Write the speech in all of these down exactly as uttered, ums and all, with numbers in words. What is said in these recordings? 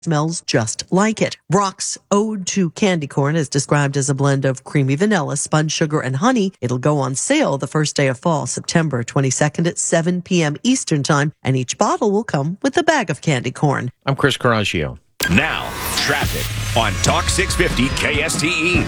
smells just like it. Brock's Ode to Candy Corn is described as a blend of creamy vanilla, spun sugar, and honey. It'll go on sale the first day of fall, September twenty-second at seven p.m. Eastern Time, and each bottle will come with a bag of candy corn. I'm Chris Carraggio. Now, traffic on Talk six fifty K S T E.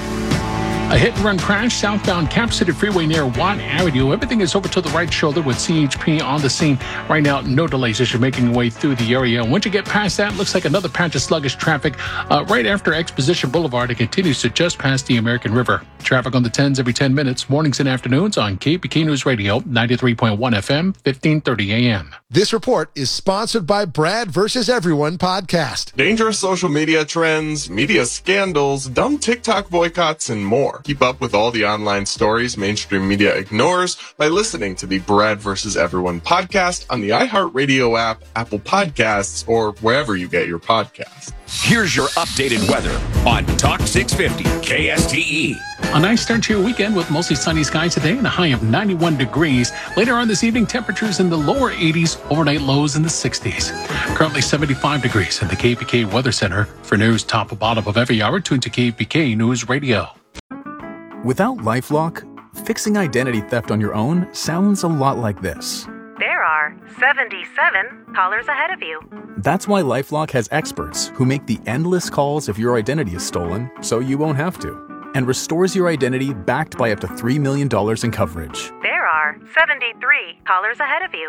A hit-and-run crash southbound Cap City Freeway near Watt Avenue. Everything is over to the right shoulder with C H P on the scene. Right now, no delays as you're making your way through the area. Once you get past that, looks like another patch of sluggish traffic uh, right after Exposition Boulevard. It continues to just past the American River. Traffic on the tens every ten minutes, mornings and afternoons on K P K News Radio, ninety-three point one F M, fifteen thirty A M. This report is sponsored by Brad versus Everyone podcast. Dangerous social media trends, media scandals, dumb TikTok boycotts, and more. Keep up with all the online stories mainstream media ignores by listening to the Brad versus Everyone podcast on the iHeartRadio app, Apple Podcasts, or wherever you get your podcasts. Here's your updated weather on Talk six fifty K S T E. A nice start to your weekend with mostly sunny skies today and a high of ninety-one degrees. Later on this evening, temperatures in the lower eighties, overnight lows in the sixties. Currently seventy-five degrees in the K P K Weather Center. For news top and bottom of every hour, tune to K P K News Radio. Without LifeLock, fixing identity theft on your own sounds a lot like this. There are seventy-seven callers ahead of you. That's why LifeLock has experts who make the endless calls if your identity is stolen so you won't have to, and restores your identity backed by up to three million dollars in coverage. There are seventy-three callers ahead of you.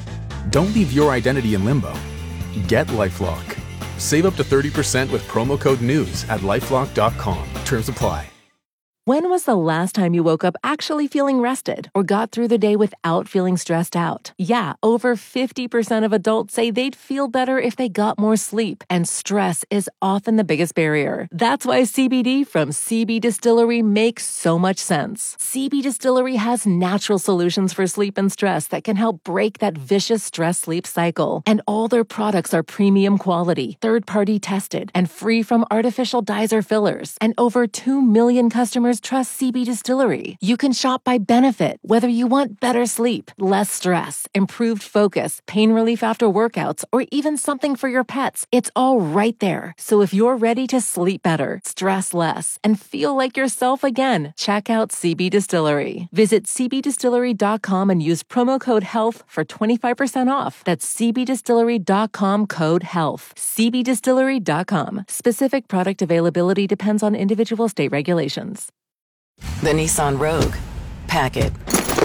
Don't leave your identity in limbo. Get LifeLock. Save up to thirty percent with promo code NEWS at lifelock dot com. Terms apply. When was the last time you woke up actually feeling rested or got through the day without feeling stressed out? Yeah, over fifty percent of adults say they'd feel better if they got more sleep, and stress is often the biggest barrier. That's why C B D from C B Distillery makes so much sense. C B Distillery has natural solutions for sleep and stress that can help break that vicious stress-sleep cycle. And all their products are premium quality, third-party tested, and free from artificial dyes or fillers. And over two million customers trust C B Distillery. You can shop by benefit, whether you want better sleep, less stress, improved focus, pain relief after workouts, or even something for your pets. It's all right there. So if you're ready to sleep better, stress less, and feel like yourself again, check out C B Distillery. Visit c b distillery dot com and use promo code HEALTH for twenty-five percent off. That's c b distillery dot com code HEALTH. c b distillery dot com. Specific product availability depends on individual state regulations. The Nissan Rogue. Pack it.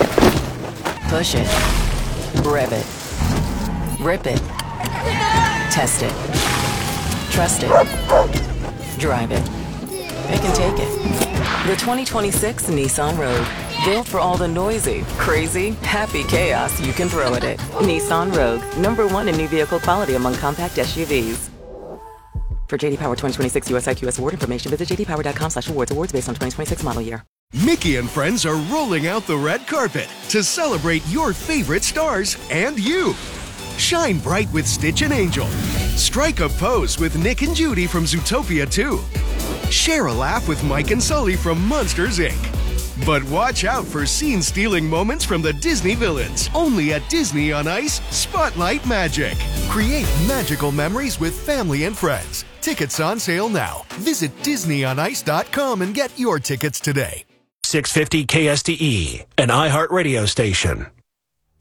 Push it. Rev it. Rip it. Test it. Trust it. Drive it. It can take it. The twenty twenty-six Nissan Rogue. Built for all the noisy, crazy, happy chaos you can throw at it. Nissan Rogue. Number one in new vehicle quality among compact S U Vs. For J D Power twenty twenty-six U S I Q S award information, visit j d power dot com slash awards. Awards based on twenty twenty-six model year. Mickey and friends are rolling out the red carpet to celebrate your favorite stars and you. Shine bright with Stitch and Angel. Strike a pose with Nick and Judy from Zootopia two. Share a laugh with Mike and Sully from Monsters, Incorporated. But watch out for scene-stealing moments from the Disney villains. Only at Disney on Ice Spotlight Magic. Create magical memories with family and friends. Tickets on sale now. Visit disney on ice dot com and get your tickets today. six fifty K S T E, an iHeartRadio station.